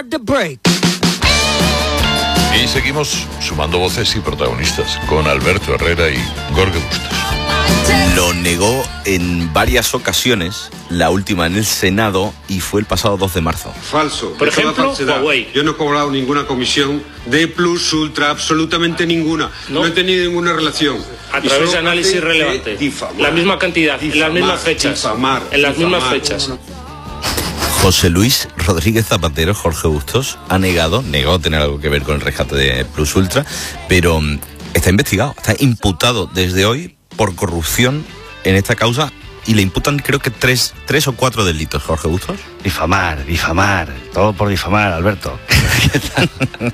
Y seguimos sumando voces y protagonistas con Alberto Herrera y Jorge Bustos. Lo negó en varias ocasiones, la última en el Senado, y fue el pasado 2 de marzo. Falso. Por ejemplo, Huawei. Yo no he cobrado ninguna comisión de Plus Ultra, absolutamente ninguna. No he tenido ninguna relación. A través de análisis relevante. La misma cantidad, en las mismas fechas. En las mismas fechas. José Luis Rodríguez Zapatero, Jorge Bustos, negó tener algo que ver con el rescate de Plus Ultra, pero está investigado, está imputado desde hoy por corrupción en esta causa y le imputan creo que tres o 4 delitos, Jorge Bustos. Difamar, todo por difamar, Alberto.